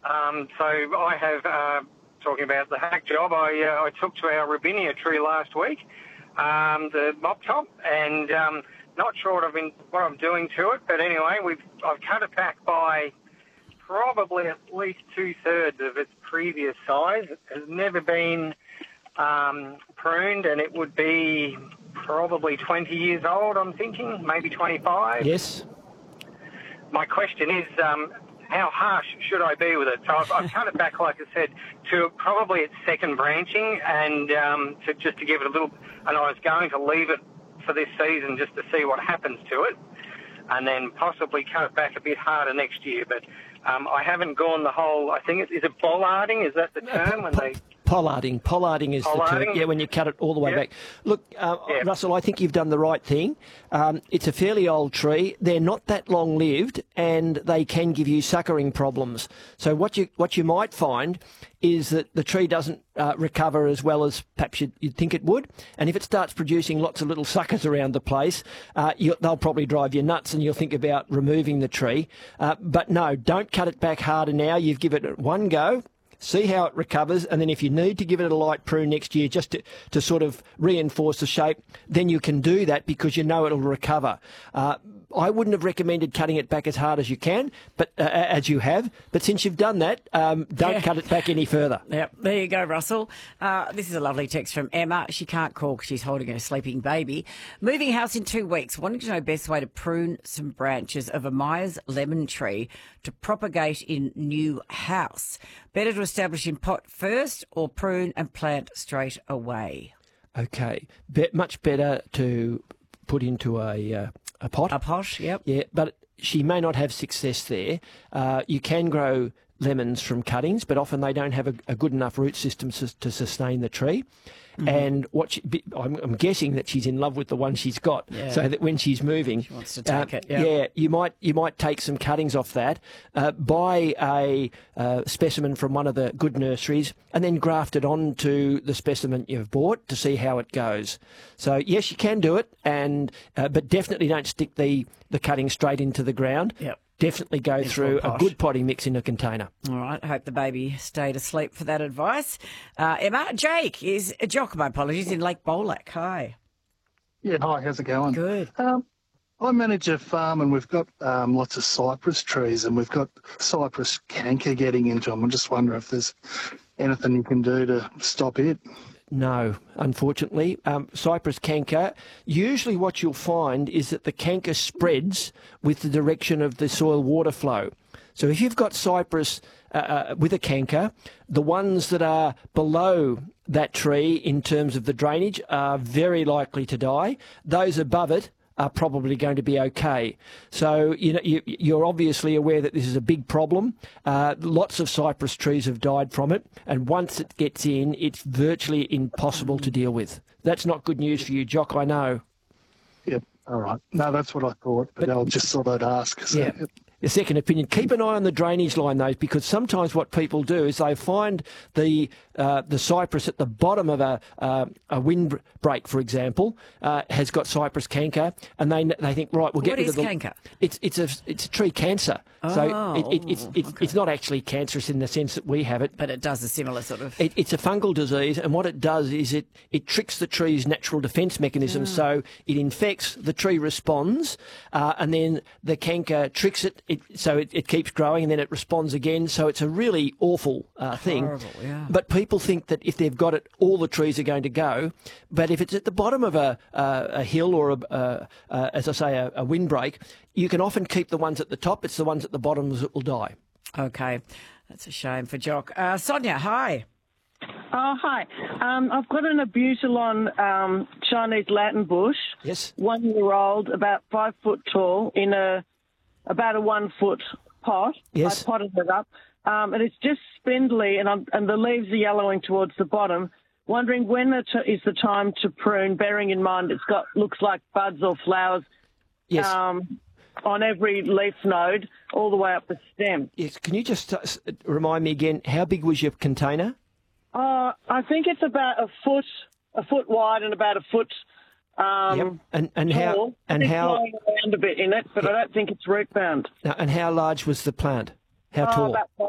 So I have, talking about the hack job, I took to our Robinia tree last week, the mop top, and not sure what I'm doing to it, but anyway, I've cut it back by probably at least 2/3 of its previous size. It has never been pruned, and it would be probably 20 years old, I'm thinking, maybe 25. Yes. My question is, how harsh should I be with it? So I've cut it back, like I said, to probably its second branching, and to give it a little. And I was going to leave it for this season just to see what happens to it, and then possibly cut it back a bit harder next year. But I haven't gone the whole. I think is it bollarding? Is that the term when they? Pollarding. Pollarding is the term. Yeah, when you cut it all the way back. Look, Russell, I think you've done the right thing. It's a fairly old tree. They're not that long-lived, and they can give you suckering problems. So what you might find is that the tree doesn't recover as well as perhaps you'd think it would. And if it starts producing lots of little suckers around the place, they'll probably drive you nuts, and you'll think about removing the tree. But no, don't cut it back harder now. You've given it one go. See how it recovers, and then if you need to give it a light prune next year just to sort of reinforce the shape, then you can do that because you know it'll recover. I wouldn't have recommended cutting it back as hard as you can, but as you have. But since you've done that, don't cut it back any further. Yep, there you go, Russell. This is a lovely text from Emma. She can't call because she's holding her sleeping baby. Moving house in 2 weeks. Wanting to know best way to prune some branches of a Myers lemon tree to propagate in new house. Better to establish in pot first or prune and plant straight away? Okay, much better to put into a pot. A pot, yep. Yeah, but she may not have success there. You can grow lemons from cuttings, but often they don't have a good enough root system to sustain the tree. Mm-hmm. And I'm guessing that she's in love with the one she's got, so that when she's moving, she wants to take it. Yeah, you might take some cuttings off that, buy a specimen from one of the good nurseries, and then graft it onto the specimen you've bought to see how it goes. So yes, you can do it, but definitely don't stick the cutting straight into the ground. Yep. Definitely go through a good potting mix in a container. All right. I hope the baby stayed asleep for that advice. Emma, Jake is Jock, my apologies, in Lake Bolac. Hi. Yeah, hi, how's it going? Good. I manage a farm and we've got lots of cypress trees and we've got cypress canker getting into them. I just wonder if there's anything you can do to stop it. No, unfortunately. Cypress canker, usually what you'll find is that the canker spreads with the direction of the soil water flow. So if you've got cypress with a canker, the ones that are below that tree in terms of the drainage are very likely to die. Those above it are probably going to be okay. So you're obviously aware that this is a big problem. Lots of cypress trees have died from it, and once it gets in, it's virtually impossible to deal with. That's not good news for you, Jock, I know. Yep, all right. No, that's what I thought, but I just thought I'd ask. So, yeah. A second opinion. Keep an eye on the drainage line, though, because sometimes what people do is they find the cypress at the bottom of a windbreak, for example, has got cypress canker, and they think, right, we'll get rid of the... What is canker? It's a tree cancer. Oh, so it's not actually cancerous in the sense that we have it. But it does a similar sort of... It's a fungal disease, and what it does is it tricks the tree's natural defence mechanism, so it infects, the tree responds, and then the canker tricks it, so it keeps growing, and then it responds again. So it's a really awful thing. Horrible, yeah. But people think that if they've got it, all the trees are going to go. But if it's at the bottom of a hill or, as I say, a windbreak, you can often keep the ones at the top. It's the ones at the bottom that will die. Okay. That's a shame for Jock. Sonia, hi. Oh, hi. I've got an Abutilon Chinese Latin bush. Yes. 1 year old, about 5 foot tall, in about a 1 foot pot. Yes. I potted it up. And it's just spindly, and the leaves are yellowing towards the bottom. Wondering when is the time to prune, bearing in mind looks like buds or flowers. Yes. On every leaf node, all the way up the stem. Yes. Can you just remind me again, how big was your container? I think it's about a foot wide and about a foot yep. And tall. how flowing around a bit in it, but I don't think it's root bound. And how large was the plant? How tall? About